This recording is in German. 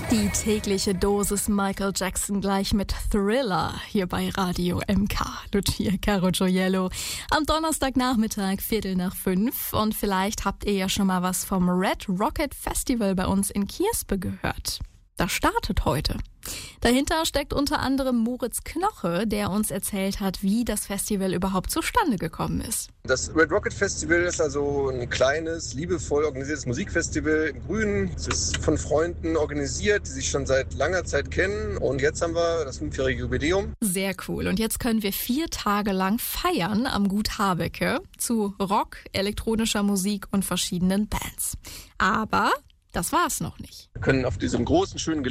Die tägliche Dosis Michael Jackson gleich mit Thriller hier bei Radio MK. Lucia Caro Gioiello. Am Donnerstagnachmittag 4:45 und vielleicht habt ihr ja schon mal was vom Red Rocket Festival bei uns in Kierspe gehört. Das startet heute. Dahinter steckt unter anderem Moritz Knoche, der uns erzählt hat, wie das Festival überhaupt zustande gekommen ist. Das Red Rocket Festival ist also ein kleines, liebevoll organisiertes Musikfestival im Grünen. Es ist von Freunden organisiert, die sich schon seit langer Zeit kennen. Und jetzt haben wir das 5-jährige Jubiläum. Sehr cool. Und jetzt können wir 4 Tage lang feiern am Gut Habecke zu Rock, elektronischer Musik und verschiedenen Bands. Aber das war's noch nicht. Wir können auf diesem großen, schönen